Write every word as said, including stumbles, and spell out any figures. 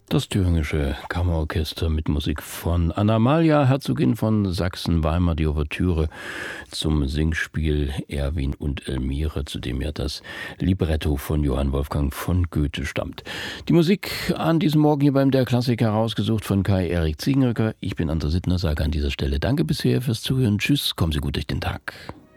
Das Thüringische Kammerorchester mit Musik von Anna-Malia, Herzogin von Sachsen-Weimar, die Ouvertüre zum Singspiel Erwin und Elmire, zu dem ja das Libretto von Johann Wolfgang von Goethe stammt. Die Musik an diesem Morgen hier beim Der Klassik herausgesucht von Kai-Erik Ziegenröcker. Ich bin André Sittner, sage an dieser Stelle Danke bisher fürs Zuhören. Tschüss, kommen Sie gut durch den Tag.